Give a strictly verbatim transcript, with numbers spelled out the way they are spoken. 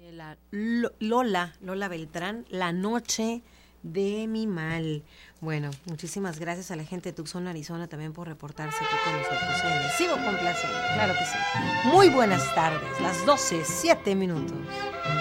La Lola, Lola Beltrán, La noche de mi mal. Bueno, muchísimas gracias a la gente de Tucson, Arizona, también por reportarse aquí con nosotros. ¿eh? Les sigo complaciendo, claro que sí. Muy buenas tardes, las doce, siete minutos.